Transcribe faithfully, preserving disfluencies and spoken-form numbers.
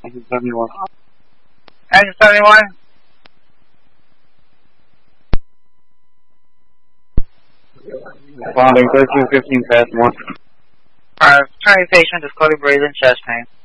Engine seventy-one. Engine seventy-one. Responding thirteen fifteen past one. Alright, twenty patient, disclosing breathing, chest pain.